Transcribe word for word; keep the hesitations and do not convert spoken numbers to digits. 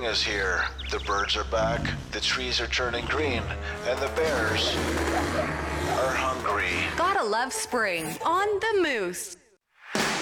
is here. The birds are back, the trees are turning green, and the bears are hungry. Gotta love spring on the Moose.